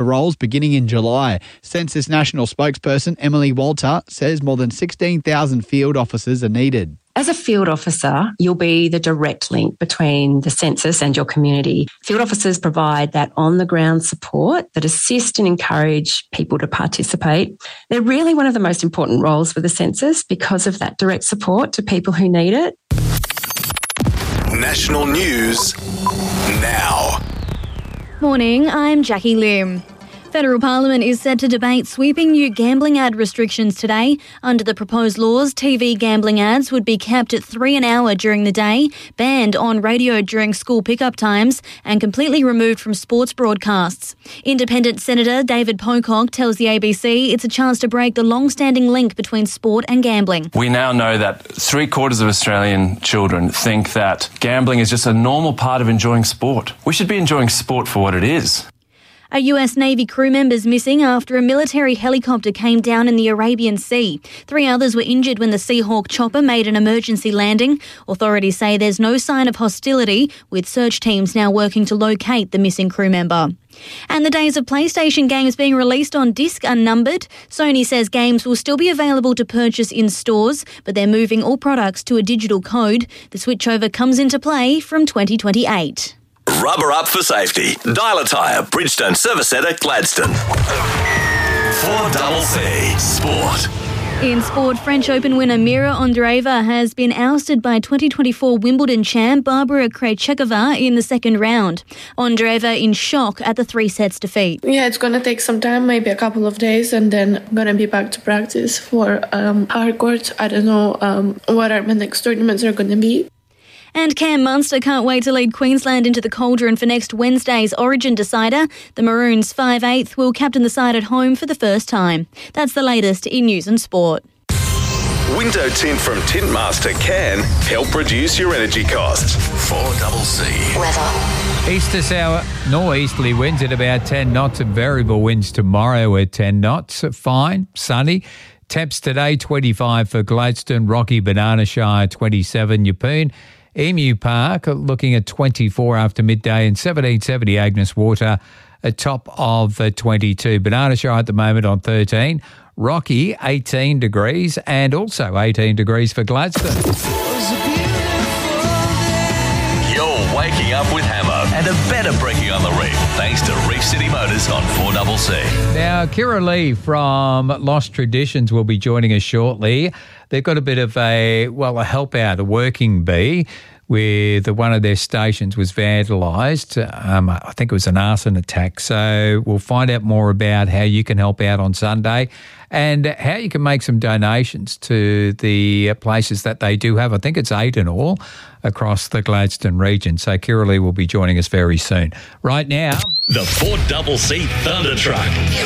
roles beginning in July. Census National spokesperson Emily Walter says more than 16,000 field officers are needed. As a field officer, you'll be the direct link between the census and your community. Field officers provide that on-the-ground support that assist and encourage people to participate. They're really one of the most important roles for the census because of that direct support to people who need it. National news now. Morning, I'm Jackie Lim. Federal Parliament is set to debate sweeping new gambling ad restrictions today. Under the proposed laws, TV gambling ads would be capped at 3 an hour during the day, banned on radio during school pickup times, and completely removed from sports broadcasts. Independent Senator David Pocock tells the ABC it's a chance to break the long-standing link between sport and gambling. We now know that 3/4 of Australian children think that gambling is just a normal part of enjoying sport. We should be enjoying sport for what it is. A US Navy crew member's missing after a military helicopter came down in the Arabian Sea. 3 others were injured when the Seahawk chopper made an emergency landing. Authorities say there's no sign of hostility, with search teams now working to locate the missing crew member. And the days of PlayStation games being released on disc are numbered. Sony says games will still be available to purchase in stores, but they're moving all products to a digital code. The switchover comes into play from 2028. Rubber up for safety. Dial a Tyre, Bridgestone Service Centre, Gladstone. 4CC Sport. In sport, French Open winner Mira Andreeva has been ousted by 2024 Wimbledon champ Barbara Krejcikova in the second round. Andreeva in shock at the 3-set defeat. Yeah, it's going to take some time, maybe a couple of days, and then I'm going to be back to practice for hard court. I don't know what my next tournaments are going to be. And Cam Munster can't wait to lead Queensland into the cauldron for next Wednesday's Origin decider. The Maroons 5/8 will captain the side at home for the first time. That's the latest in news and sport. Window tint from Tintmaster can help reduce your energy costs. 4CC. Weather. East to sour northeasterly winds at about 10 knots and variable winds tomorrow at 10 knots. Fine, sunny. Temps today 25 for Gladstone, Rocky, Banana Shire 27, Yeppoon. Emu Park looking at 24 after midday, and 1770 Agnes Water at top of 22. Banana Shire at the moment on 13. Rocky 18 degrees and also 18 degrees for Gladstone. You're waking up with Hammer and a better brekkie on the reef thanks to Reef City Motors on 4CC. Now, Kira Lee from Lost Traditions will be joining us shortly. They've got a bit of a help out, a working bee, with one of their stations was vandalised. I think it was an arson attack. So we'll find out more about how you can help out on Sunday and how you can make some donations to the places that they do have. I think it's 8 in all across the Gladstone region. So Kira Lee will be joining us very soon. Right now, the 4CC Thunder Truck.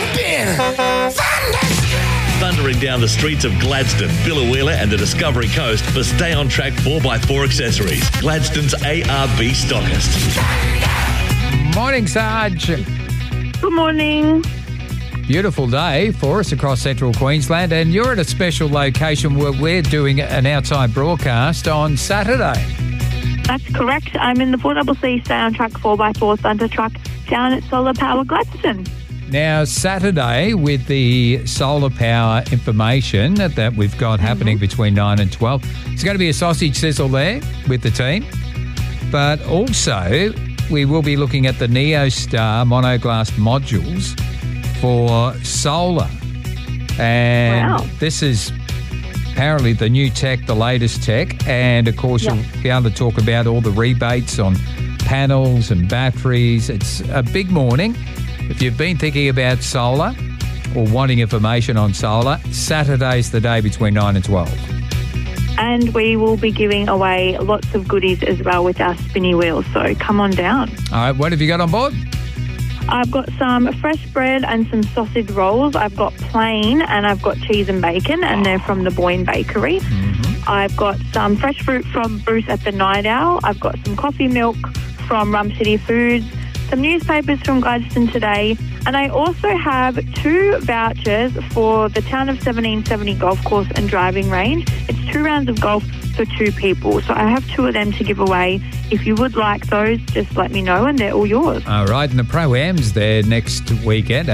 Thundering down the streets of Gladstone, Biloela and the Discovery Coast for Stay On Track 4x4 accessories. Gladstone's ARB stockist. Morning, Sarge. Good morning. Beautiful day for us across central Queensland, and you're at a special location where we're doing an outside broadcast on Saturday. That's correct. I'm in the 4CC Stay On Track 4x4 Thunder Truck down at Solar Power Gladstone. Now, Saturday, with the solar power information that we've got happening between 9 and 12, it's going to be a sausage sizzle there with the team. But also, we will be looking at the NeoStar monoglass modules for solar. And this is apparently the new tech, the latest tech. And, of course, you'll be able to talk about all the rebates on panels and batteries. It's a big morning. If you've been thinking about solar or wanting information on solar, Saturday's the day between 9 and 12. And we will be giving away lots of goodies as well with our spinny wheels, so come on down. All right, what have you got on board? I've got some fresh bread and some sausage rolls. I've got plain and I've got cheese and bacon, and they're from the Boyne Bakery. Mm-hmm. I've got some fresh fruit from Bruce at the Night Owl. I've got some coffee milk from Rum City Foods, some newspapers from Gladstone today, and I also have 2 vouchers for the Town of 1770 golf course and driving range. It's 2 rounds of golf for 2 people. So I have 2 of them to give away. If you would like those, just let me know and they're all yours. All right, and the Pro-Am's there next weekend.